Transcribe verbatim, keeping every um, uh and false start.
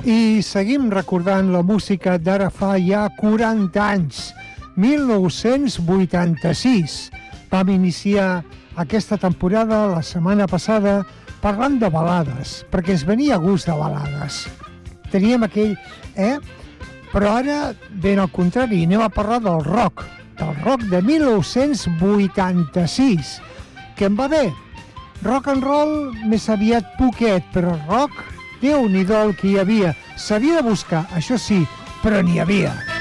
I seguim recordant la música d'ara fa ja quaranta anys, mil nou-cents vuitanta-sis. Vam iniciar aquesta temporada la setmana passada parlant de balades, perquè es venia a gust de balades. Teníem aquell, eh? Però ara, ben al contrari, anem a parlar del rock, del rock de mil nou-cents vuitanta-sis, que em va bé. Rock and roll més aviat poquet, però rock, Déu-n'hi-do el que hi havia. S'havia de buscar, això sí, però n'hi havia.